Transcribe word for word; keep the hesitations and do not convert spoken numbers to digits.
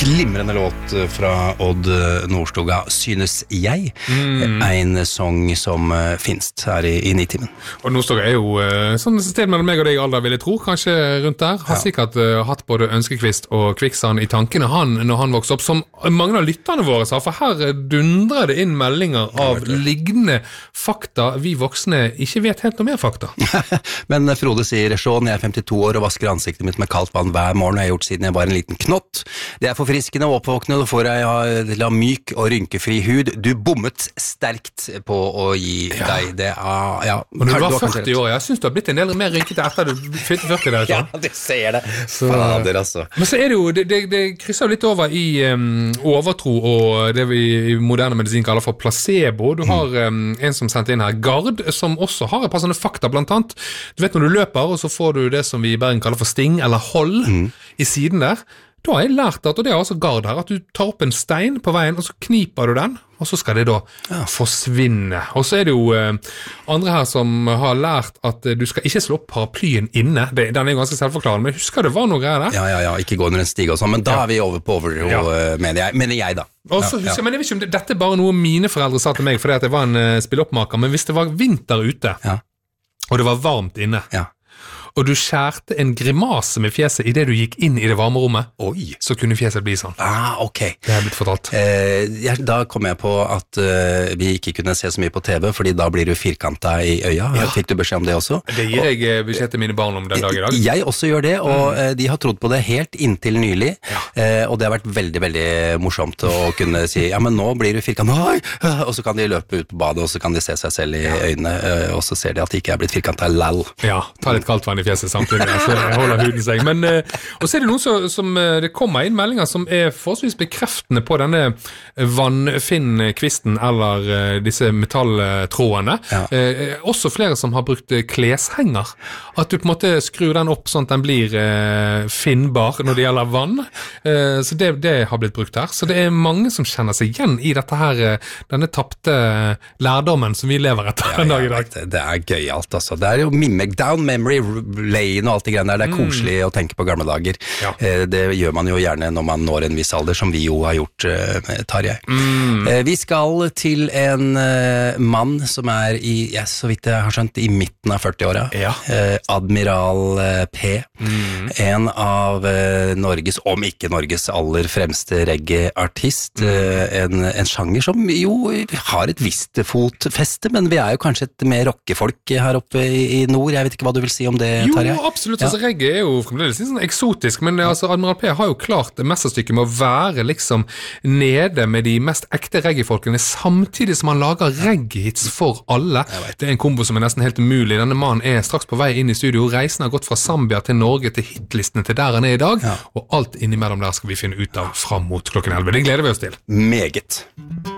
Glimrende låt fra Odd Nordstoga, synes jeg. Mm. En sang som uh, finnes her i, i Nitimen. Og Nordstoga er jo uh, sånn sted mellom meg og deg alder, vil jeg tro, kanskje rundt der. Har ja. sikkert uh, hatt både ønskekvist og kvikksand i tankene han når han vokste opp, som mange av lytterne våre sa, for her dundrer det inn meldinger av lignende fakta vi voksne ikke vet helt noe mer fakta. Men Frode sier, Sean, jeg er femtito år og vasker ansiktet mitt med kaldt vann hver morgen, og jeg har gjort siden jeg var en liten knott. Det er forfriskende og oppvåknende, og får jeg til å ha myk og rynkefri hud. Du bommet sterkt på å gi ja. deg det. Ah, ja. Og du var førti år, jeg synes du har blitt en del mer rynkete etter du fylte førti der. Ja, du ser det. Så, Fader, altså. Men så er det jo, det, det, det krysser jo litt over i um, overtro og det vi i moderne medisin kaller for placebo. Du har um, en som sendte inn her, Gard, som også har et par sånne fakta, blant annet. Du vet når du løper, og så får du det som vi i Bergen kaller for sting, eller hold, mm. i siden der. Da har jeg lært at, og det er altså Gard her, at du tar opp en stein på veien, og så kniper du den, og så skal det da ja. forsvinne. Og så er det jo eh, andre her som har lært at eh, du skal ikke slå opp paraplyen inne. Det, den er jo ganske selvforklarende, men husker det var noe greier der? Ja, ja, ja, ikke gå under en stige og sånn, men da ja. er vi over på over, ja. mener, jeg, mener jeg da. Også, ja, ja. Men jeg vet ikke om det, dette er bare noe mine foreldre sa til meg, fordi at jeg var en uh, spilloppmaker, men hvis det var vinter ute, ja. og det var varmt inne, ja. og du skjærte en grimase med fjeset i det du gikk inn i det varme rommet, Oi. så kunne fjeset bli sånn. Ah, ok. Det har blitt fortalt. Eh, jeg, da kom jeg på at uh, vi ikke kunne se så mye på T V, fordi da blir du firkantet i øya. Ja. Fikk du beskjed om det også? Det gir og, jeg beskjed til mine barn om den dag i dag. Jeg også gjør det, og mm. uh, de har trodd på det helt inntil nylig, ja. uh, og det har vært veldig, veldig morsomt å kunne si, ja, men nå blir du firkantet, uh, og så kan de løpe ut på badet, og så kan de se seg selv i ja. øynene, uh, og så ser de at de ikke er blitt firkantet lall. Ja, ta litt kaldt vann i fjeset samtidig, så holder huden seg. Men, uh, og så er det noen som, som uh, det kommer inn meldinger som er forholdsvis bekreftende på denne vannfinnkvisten eller uh, disse metalltrådene. Ja. Uh, også flere som har brukt uh, kleshenger. At du på en måte skrur den opp sånn at den blir uh, finnbar når det gjelder vann. Uh, så det, det har blitt brukt her. Så det er mange som kjenner seg igjen i dette her, uh, denne tapte lærdommen som vi lever etter ja, en dag i dag. Det, det er gøy alt, altså. Det er jo mimic down memory lane og alt det greiene der. Det er koselig mm. å tenke på gamle dager. Ja. Eh, det gjør man jo gjerne når man når en viss alder, som vi jo har gjort, eh, Tarjei. Mm. Eh, vi skal til en eh, mann som er i, ja, så vidt jeg har skjønt, i midten av førti-åra. Ja. Eh, Admiral eh, P. Mm. En av eh, Norges, om ikke Norges aller fremste reggae-artist. Mm. Eh, en, en sjanger som jo har et visst fotfeste, men vi er jo kanskje et mer rockefolk her oppe i, i nord. Jeg vet ikke hva du vil si om det, Tarjei? Jo, absolutt. Ja. Altså, reggae er jo fremdeles litt sånn eksotisk, men altså, Admiral P har jo klart det mesterstykket med å være liksom nede med de mest ekte reggae-folkene, samtidig som han lager reggae-hits for alle. Det er en kombo som er nesten helt umulig. Denne mannen er straks på vei inn i studio. Reisen har gått fra Zambia til Norge, til hitlistene til der han er i dag, ja. og alt innimellom der skal vi finne ut av fram mot klokken elleve. Det gleder vi oss til. Meget.